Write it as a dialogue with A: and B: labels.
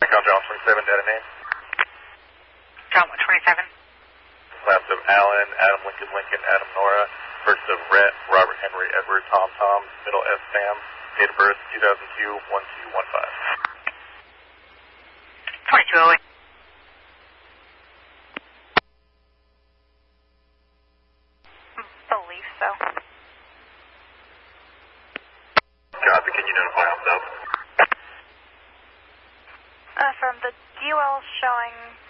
A: Account John 27, data name.
B: John 127.
A: Last of Allen, Adam Lincoln, Adam Nora. First of Rhett, Robert Henry, Edward, Tom, middle S, Sam. Date of birth, 2002, 1215.
B: 2208. Believe so.
A: Copy, can you notify us up?
B: From the DUL showing